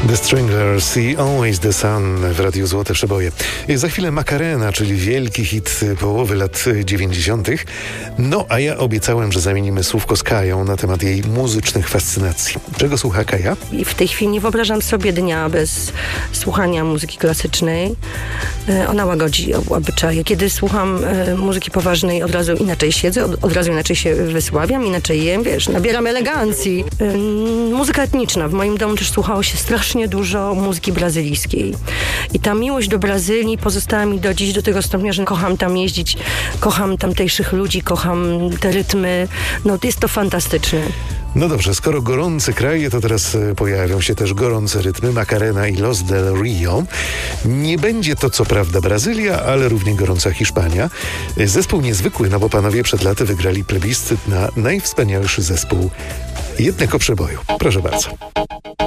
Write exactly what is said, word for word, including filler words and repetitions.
The Stranglers i Always the Sun w Radiu Złote Przeboje. Za chwilę Macarena, czyli wielki hit połowy lat dziewięćdziesiątych. No, a ja obiecałem, że zamienimy słówko z Kają na temat jej muzycznych fascynacji. Czego słucha Kaja? I w tej chwili nie wyobrażam sobie dnia bez słuchania muzyki klasycznej. Ona łagodzi obyczaje. Kiedy słucham muzyki poważnej, od razu inaczej siedzę, od, od razu inaczej się wysławiam, inaczej jem, wiesz, nabieram elegancji. Muzyka etniczna. W moim domu też słuchało się strasznie dużo muzyki brazylijskiej. I ta miłość do Brazylii pozostała mi do dziś, do tego stopnia, że kocham tam jeździć, kocham tamtejszych ludzi, kocham te rytmy. No, jest to fantastyczne. No dobrze, skoro gorący kraj, to teraz pojawią się też gorące rytmy Macarena i Los del Rio. Nie będzie to co prawda Brazylia, ale równie gorąca Hiszpania. Zespół niezwykły, no bo panowie przed laty wygrali plebiscyt na najwspanialszy zespół jednego przeboju. Proszę bardzo.